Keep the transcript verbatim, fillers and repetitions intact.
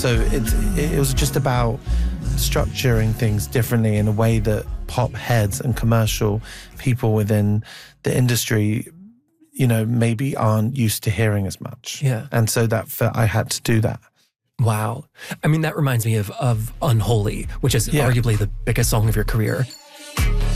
So it, it was just about structuring things differently in a way that pop heads and commercial people within the industry, you know, maybe aren't used to hearing as much. Yeah. And so that felt, I had to do that. Wow. I mean, that reminds me of, of Unholy, which is Yeah. arguably the biggest song of your career.